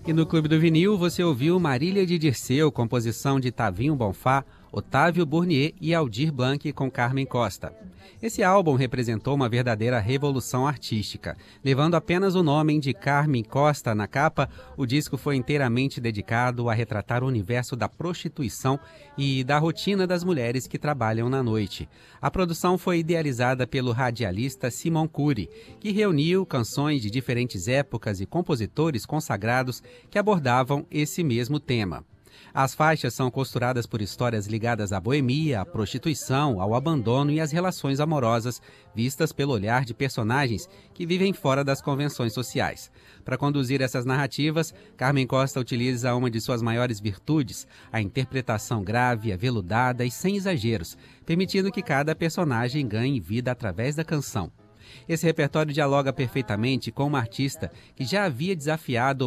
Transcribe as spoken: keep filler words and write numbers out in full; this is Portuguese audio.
E no Clube do Vinil você ouviu Marília de Dirceu, composição de Tavinho Bonfá, Otávio Burnier e Aldir Blanc com Carmen Costa. Esse álbum representou uma verdadeira revolução artística. Levando apenas o nome de Carmen Costa na capa, o disco foi inteiramente dedicado a retratar o universo da prostituição e da rotina das mulheres que trabalham na noite. A produção foi idealizada pelo radialista Simon Cury, que reuniu canções de diferentes épocas e compositores consagrados que abordavam esse mesmo tema. As faixas são costuradas por histórias ligadas à boemia, à prostituição, ao abandono e às relações amorosas, vistas pelo olhar de personagens que vivem fora das convenções sociais. Para conduzir essas narrativas, Carmen Costa utiliza uma de suas maiores virtudes, a interpretação grave, aveludada e sem exageros, permitindo que cada personagem ganhe vida através da canção. Esse repertório dialoga perfeitamente com uma artista que já havia desafiado